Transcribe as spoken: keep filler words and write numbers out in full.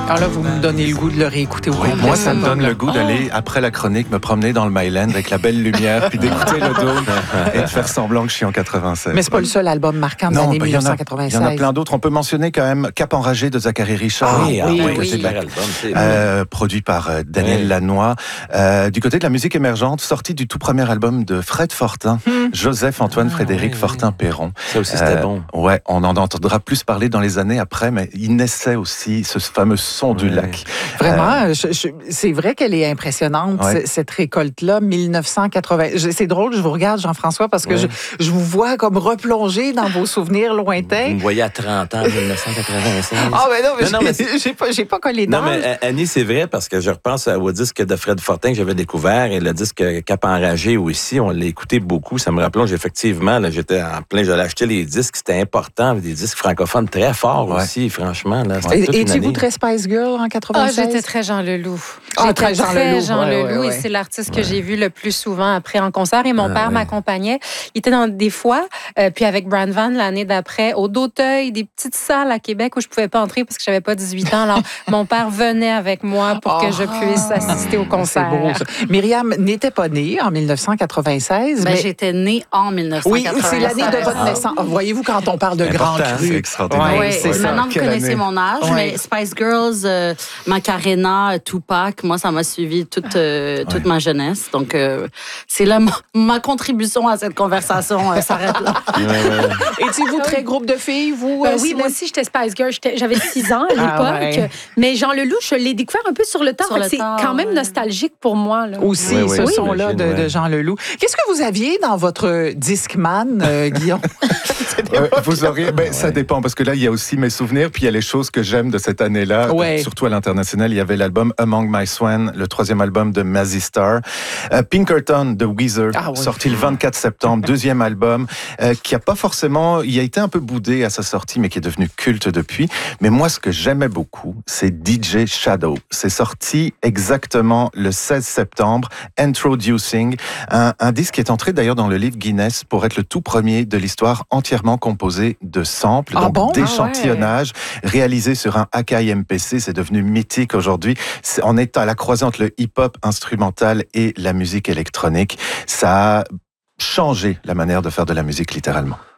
Alors là, vous me donnez le goût de le réécouter au Oui, complet. moi, ça me donne le goût d'aller, après la chronique, me promener dans le Myland avec la belle lumière, puis d'écouter le Dôme et de faire semblant que je suis en quatre-vingt-seize. Mais c'est pas le seul album marquant de Non, l'année ben, il y en a- mille neuf cent quatre-vingt-seize. Il y en a plein d'autres. On peut mentionner quand même Cap enragé de Zachary Richard. Ah oui, oui, ah, oui, oui, oui. super album. C'est Euh, produit par euh, Daniel Oui. Lanois. Euh, du côté de la musique émergente, sorti du tout premier album de Fred Fortin, Hmm. Joseph-Antoine Ah, Frédéric oui, Fortin-Perron. Ça aussi, c'était Euh, bon. Ouais, on en entendra plus parler dans les années après, mais il naissait aussi ce fameux son du Oui. lac. Vraiment, je- je- c'est vrai qu'elle est impressionnante, Ouais. c- cette récolte-là, mille neuf cent quatre-vingts. Je- C'est drôle, je vous regarde, Jean-François, parce que Ouais. je, je vous vois comme replonger dans vos souvenirs Vous lointains. me voyez à trente ans, dix-neuf cent quatre-vingt-seize. Ah, mais non, mais, Non, non, mais j'ai- j'ai pas, j'ai pas collé Non, d'âge. mais euh, Annie, c'est vrai, parce que je repense au disque de Fred Fortin que j'avais découvert et le disque Cap enragé aussi. On l'a écouté beaucoup. Ça me rappelait, effectivement, là, j'étais en plein, j'allais acheter les disques. C'était important. Des disques francophones très forts Ouais. aussi, franchement. Là, c'était Et- toute une Étiez-vous année. très Spice Girl en Ah, quatre-vingt-seize? j'étais très Jean Leloup. Ah, J'étais très Jean Leloup, Jean ouais, Leloup ouais, et ouais. c'est l'artiste que j'ai vu le plus souvent après en concert. Et mon Ah, père ouais. m'accompagnait. Il était dans des fois, euh, puis avec Brand Van l'année d'après, au D'Auteuil, des petites salles à Québec où je pouvais pas entrer parce que j'avais pas dix-huit ans. Alors, mon père venait avec moi pour que je puisse assister au C'est concert. beau, ça. Myriam n'était pas née en mille neuf cent quatre-vingt-seize, Ben, mais... j'étais née en mille neuf cent Oui, quatre-vingt-seize. c'est l'année de votre Ah. naissance. Ah, voyez-vous, quand on parle de grand Important, cru. c'est extraordinaire. Ouais, Oui, c'est ça. maintenant vous Quelle connaissez année? mon âge, Ouais. mais Spice Girls, euh, Macarena, Tupac, moi ça m'a suivi toute, euh, toute Ouais. ma jeunesse. Donc euh, c'est là ma, ma contribution à cette conversation euh, s'arrête là. Ouais, ouais. Étiez-vous très groupe de filles, vous? Ben euh, oui, Céline? moi aussi, j'étais Spice Girl. J'étais- J'avais six ans à Ah, l'époque. ouais. Mais Jean Leloup, je l'ai découvert un peu sur le temps. Sur Fait que le c'est temps, quand même ouais. nostalgique pour moi. Là. Aussi, Oui, oui, ce oui, son-là de, j'imagine, de ouais. Jean Leloup. Qu'est-ce que vous aviez dans votre Discman, euh, Guillaume? Euh, vous auriez, ben, ça dépend parce que là il y a aussi mes souvenirs puis il y a les choses que j'aime de cette année-là. Ouais. Euh, surtout à l'international, il y avait l'album Among My Swan, le troisième album de Mazzy Star, euh, Pinkerton de Weezer, Ah, ouais. sorti le vingt-quatre septembre, deuxième album euh, qui a pas forcément, il a été un peu boudé à sa sortie mais qui est devenu culte depuis. Mais moi ce que j'aimais beaucoup, c'est D J Shadow. C'est sorti exactement le seize septembre, Introducing, un, un disque qui est entré d'ailleurs dans le livre Guinness pour être le tout premier de l'histoire entièrement composé de samples, Ah donc bon? d'échantillonnage réalisé sur un Akai M P C. C'est devenu mythique aujourd'hui. C'est- On est à la croisée entre le hip-hop instrumental et la musique électronique. Ça a changé la manière de faire de la musique littéralement.